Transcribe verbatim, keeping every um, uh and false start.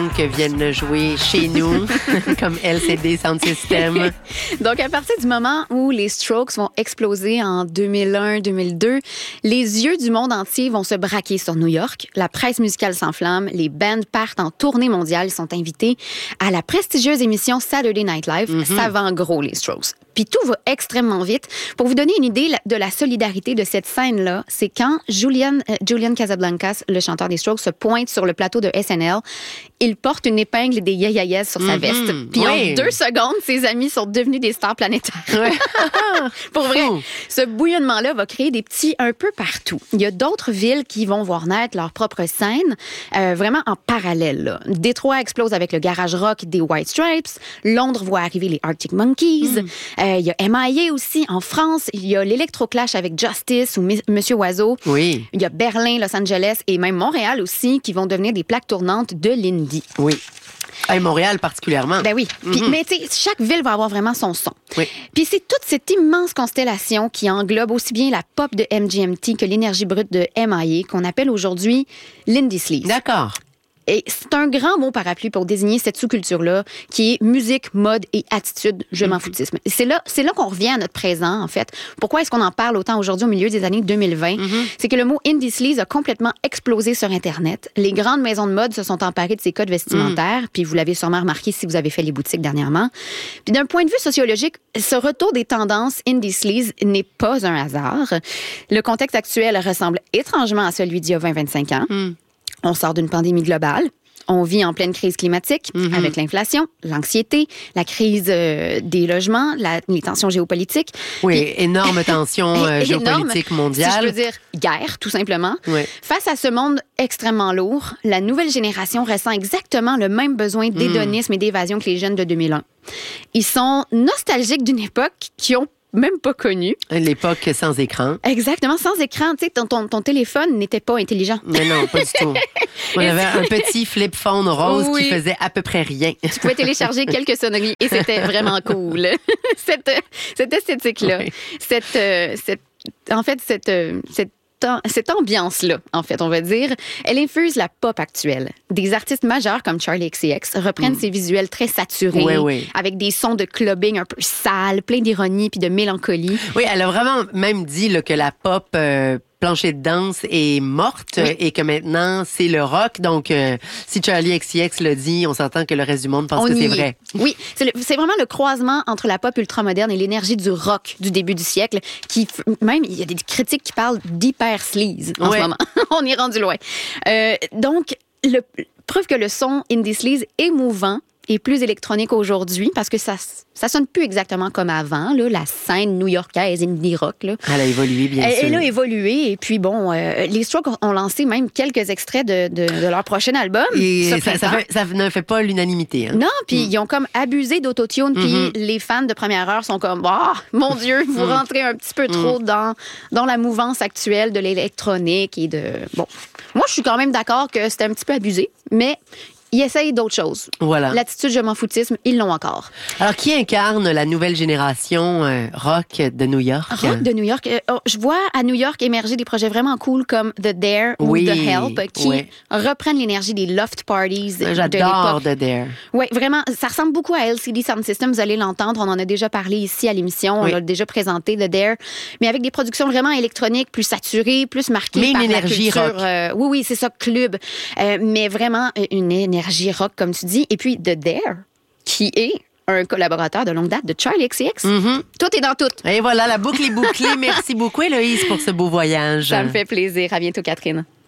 que viennent jouer chez nous, comme L C D Sound System. Donc, à partir du moment où les Strokes vont exploser en deux mille un deux mille deux, les yeux du monde entier vont se braquer sur New York. La presse musicale s'enflamme, les bands partent en tournée mondiale, ils sont invités à la prestigieuse émission Saturday Night Live. Mm-hmm. Ça vend gros, les Strokes. Puis tout va extrêmement vite. Pour vous donner une idée de la solidarité de cette scène-là, c'est quand Julian, euh, Julian Casablancas, le chanteur des Strokes, se pointe sur le plateau de S N L. Il porte une épingle des Yeah Yeah Yeahs sur sa veste. Mm-hmm. Puis oui. En deux secondes, ses amis sont devenus des stars planétaires. Ouais. Pour vrai, ce bouillonnement-là va créer des petits un peu partout. Il y a d'autres villes qui vont voir naître leur propre scène, euh, vraiment en parallèle. Là. Détroit explose avec le garage rock des White Stripes. Londres voit arriver les Arctic Monkeys. Mm. Euh, il y a M I A aussi en France. Il y a l'Electroclash avec Justice ou M- Monsieur Oiseau. Oui. Il y a Berlin, Los Angeles et même Montréal aussi qui vont devenir des plaques tournantes de l'indie. Oui. À Montréal particulièrement. Ben oui. Puis, mm-hmm. Mais tu sais, chaque ville va avoir vraiment son son. Oui. Puis c'est toute cette immense constellation qui englobe aussi bien la pop de M G M T que l'énergie brute de M I A qu'on appelle aujourd'hui l'indie sleaze. D'accord. Et c'est un grand mot parapluie pour désigner cette sous-culture-là qui est musique, mode et attitude, je m'en foutisme. C'est là, c'est là qu'on revient à notre présent, en fait. Pourquoi est-ce qu'on en parle autant aujourd'hui au milieu des années deux mille vingt? Mm-hmm. C'est que le mot indie sleaze a complètement explosé sur Internet. Les grandes maisons de mode se sont emparées de ces codes vestimentaires, mm. puis vous l'avez sûrement remarqué si vous avez fait les boutiques dernièrement. Puis d'un point de vue sociologique, ce retour des tendances indie sleaze n'est pas un hasard. Le contexte actuel ressemble étrangement à celui d'il y a vingt à vingt-cinq ans. Mm. On sort d'une pandémie globale. On vit en pleine crise climatique mm-hmm. avec l'inflation, l'anxiété, la crise euh, des logements, la, les tensions géopolitiques. Oui, Puis, énorme tension euh, géopolitique énorme, mondiale. Si je veux dire guerre, tout simplement. Oui. Face à ce monde extrêmement lourd, la nouvelle génération ressent exactement le même besoin d'hédonisme mm. et d'évasion que les jeunes de deux mille un. Ils sont nostalgiques d'une époque qui ont même pas connu. L'époque sans écran. Exactement, sans écran. Tu sais, ton, ton, ton téléphone n'était pas intelligent. Mais non, pas du tout. On avait un petit flip phone rose oui. qui faisait à peu près rien. Tu pouvais télécharger quelques sonneries et c'était vraiment cool. cette, cette esthétique-là. Oui. Cette, euh, cette, en fait, cette, euh, cette cette ambiance-là, en fait, on va dire, elle infuse la pop actuelle. Des artistes majeurs comme Charli X C X reprennent mm. ces visuels très saturés, oui, oui. avec des sons de clubbing un peu sales, plein d'ironie puis de mélancolie. Oui, elle a vraiment même dit là, que la pop euh, plancher de danse est morte oui. et que maintenant, c'est le rock. Donc, euh, si Charli X C X le dit, on s'entend que le reste du monde pense on que c'est est. vrai. Oui, c'est, le, c'est vraiment le croisement entre la pop ultramoderne et l'énergie du rock du début du siècle. Qui, même, il y a des critiques qui parlent d'hyper sleaze en ouais. ce moment. On est rendu loin. Euh, donc, le, preuve que le son indie sleaze est mouvant et plus électronique aujourd'hui parce que ça ça sonne plus exactement comme avant, là, la scène new-yorkaise indie rock. Là. Elle a évolué, bien elle, sûr. Elle a évolué. Et puis, bon, euh, les Strokes ont lancé même quelques extraits de, de, de leur prochain album. Et ça, ça, fait, ça ne fait pas l'unanimité. Hein? Non, puis mm. ils ont comme abusé d'autotune. Puis mm-hmm. les fans de première heure sont comme, oh, mon Dieu, vous mm. rentrez un petit peu trop mm. dans, dans la mouvance actuelle de l'électronique et de... Bon, moi, je suis quand même d'accord que c'était un petit peu abusé, mais... Ils essayent d'autres choses. Voilà. L'attitude je m'en foutisme, ils l'ont encore. Alors, qui incarne la nouvelle génération euh, rock de New York? Rock de New York. Euh, oh, je vois à New York émerger des projets vraiment cool comme The Dare oui, ou The Help qui oui. reprennent l'énergie des loft parties J'adore de l'époque. The Dare. Oui, vraiment. Ça ressemble beaucoup à L C D Sound System. Vous allez l'entendre. On en a déjà parlé ici à l'émission. Oui. On l'a déjà présenté, The Dare. Mais avec des productions vraiment électroniques, plus saturées, plus marquées mais par une énergie la culture. rock. Euh, oui, oui, c'est ça, club. Euh, mais vraiment une énergie rock, comme tu dis. Et puis, The Dare, qui est un collaborateur de longue date de Charli X C X. Mm-hmm. Tout est dans tout. Et voilà, la boucle est bouclée. Merci beaucoup, Héloïse, pour ce beau voyage. Ça me fait plaisir. À bientôt, Catherine.